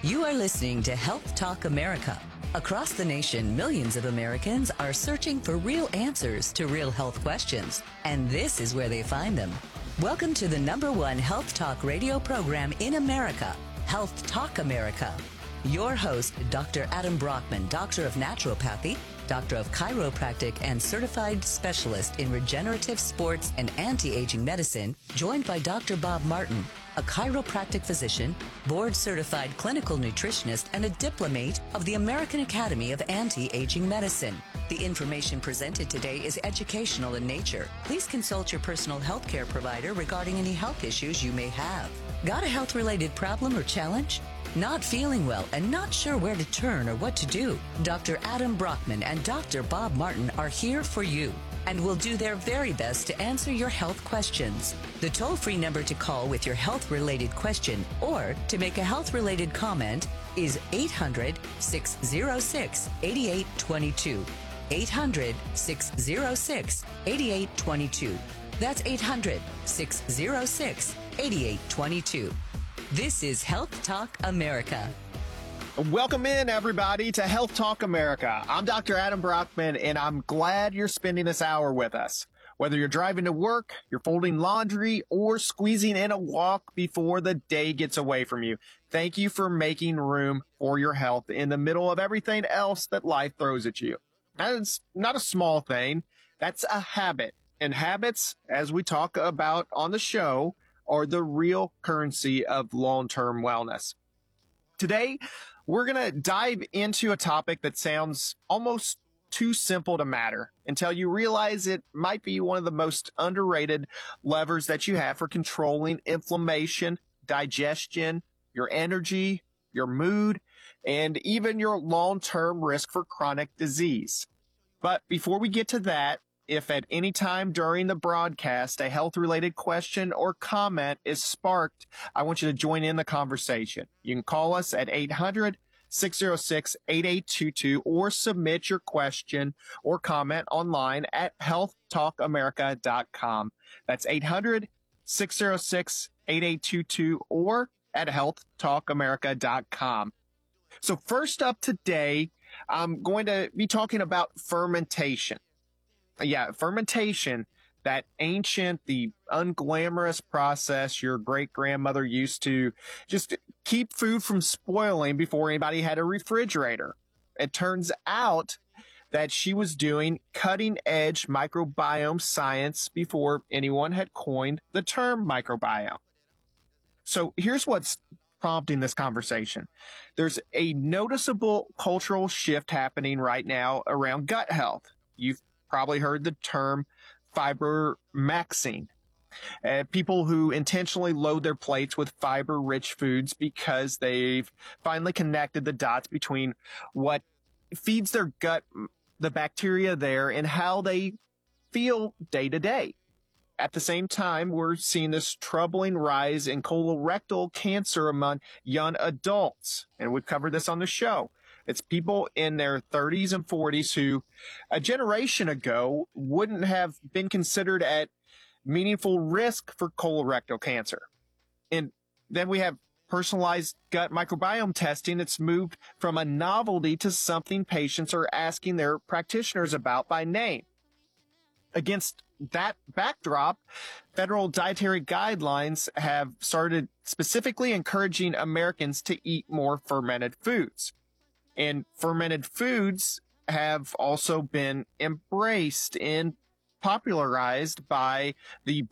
You are listening to Health Talk America. Across the nation, millions of Americans are searching for real answers to real health questions, and this is where they find them. Welcome to the #1 health talk radio program in America, Health Talk America. Your host, Dr. Adam Brockman, Doctor of Naturopathy, Doctor of Chiropractic, and Certified Specialist in Regenerative Sports and Anti-Aging Medicine, joined by Dr. Bob Martin, a chiropractic physician, board-certified clinical nutritionist, and a diplomate of the American Academy of Anti-Aging Medicine. The information presented today is educational in nature. Please consult your personal health care provider regarding any health issues you may have. Got a health-related problem or challenge? Not feeling well and not sure where to turn or what to do? Dr. Adam Brockman and Dr. Bob Martin are here for you and will do their very best to answer your health questions. The toll-free number to call with your health-related question or to make a health-related comment is 800-606-8822. 800-606-8822. That's 800-606-8822. This is Health Talk America. Welcome in, everybody, to Health Talk America. I'm Dr. Adam Brockman, and I'm glad you're spending this hour with us. Whether you're driving to work, you're folding laundry, or squeezing in a walk before the day gets away from you, thank you for making room for your health in the middle of everything else that life throws at you. That's not a small thing. That's a habit. And habits, as we talk about on the show, are the real currency of long-term wellness. Today, we're going to dive into a topic that sounds almost too simple to matter until you realize it might be one of the most underrated levers that you have for controlling inflammation, digestion, your energy, your mood, and even your long-term risk for chronic disease. But before we get to that, if at any time during the broadcast a health-related question or comment is sparked, I want you to join in the conversation. You can call us at 800-606-8822 or submit your question or comment online at healthtalkamerica.com. That's 800-606-8822 or at healthtalkamerica.com. So first up today, I'm going to be talking about fermentation. Yeah, fermentation, that ancient, the unglamorous process your great-grandmother used to just keep food from spoiling before anybody had a refrigerator. It turns out that she was doing cutting-edge microbiome science before anyone had coined the term microbiome. So here's what's prompting this conversation. There's a noticeable cultural shift happening right now around gut health. You've probably heard the term fiber maxing. People who intentionally load their plates with fiber-rich foods because they've finally connected the dots between what feeds their gut, the bacteria there, and how they feel day to day. At the same time, we're seeing this troubling rise in colorectal cancer among young adults, and we've covered this on the show. It's people in their 30s and 40s who a generation ago wouldn't have been considered at meaningful risk for colorectal cancer. And then we have personalized gut microbiome testing. It's moved from a novelty to something patients are asking their practitioners about by name. Against that backdrop, federal dietary guidelines have started specifically encouraging Americans to eat more fermented foods. And fermented foods have also been embraced and popularized by the